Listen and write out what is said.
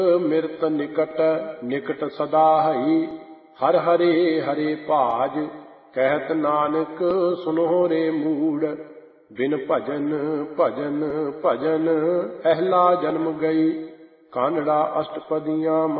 ਮਿਰਤ ਨਿਕਟ ਨਿਕਟ ਸਦਾ ਹਈ। ਹਰਿ ਹਰਿ ਹਰਿ ਭਾਜ ਕਹਿਤ ਨਾਨਕ ਸੁਨੋ ਰੇ ਮੂੜ। ਬਿਨ ਭਜਨ ਭਜਨ ਭਜਨ ਅਹਿਲਾ ਜਨਮ ਗਈ। ਕਾਨੜਾ ਅਸ਼ਟਪਦੀਆਂ